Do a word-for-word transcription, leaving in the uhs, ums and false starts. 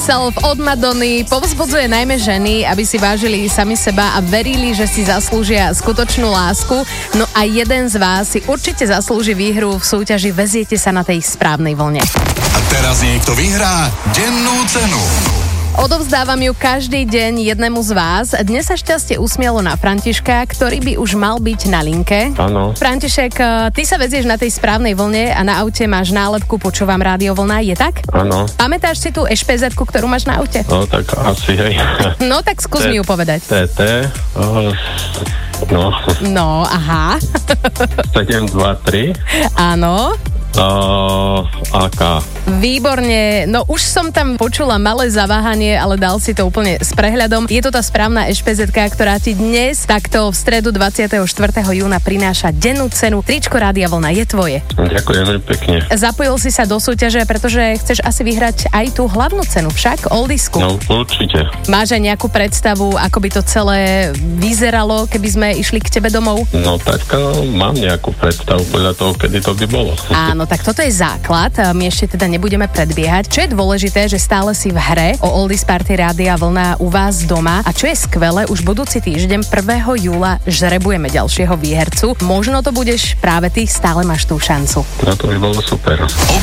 Yourself od Madony povzbudzuje najmä ženy, aby si vážili sami seba a verili, že si zaslúžia skutočnú lásku. No a jeden z vás si určite zaslúži výhru v súťaži Veziete sa na tej správnej vlne. A teraz niekto vyhrá dennú cenu. Odovzdávam ju každý deň jednému z vás. Dnes sa šťastie usmielo na Františka, ktorý by už mal byť na linke. Áno. František, ty sa vezieš na tej správnej vlne a na aute máš nálepku Počúvam Rádio Vlna, je tak? Áno. Pamätáš si tú ešpezetku, ktorú máš na aute? No tak asi, hej. No tak skús mi ju povedať. té té, oh, no. No, aha. sedem dva tri. Áno. Uh, á ká. Výborne, no už som tam počula malé zaváhanie, ale dal si to úplne s prehľadom. Je to tá správna ešpezetka, ktorá ti dnes takto v stredu dvadsiateho štvrtého júna prináša dennú cenu. Tričko Rádia Vlna je tvoje. Ďakujem veľmi pekne. Zapojil si sa do súťaže, pretože chceš asi vyhrať aj tú hlavnú cenu, však oldisku. No určite. Máš aj nejakú predstavu, ako by to celé vyzeralo, keby sme išli k tebe domov? No tak no, mám nejakú predstavu podľa toho, kedy to by bolo. Áno, tak toto je základ. My ešte teda nebudeme predbiehať. Čo je dôležité, že stále si v hre o Oldies Party Rádia Vlna u vás doma a čo je skvelé, už budúci týždeň prvého júla žrebujeme ďalšieho výhercu. Možno to budeš práve ty, stále máš tú šancu. No to by bolo super.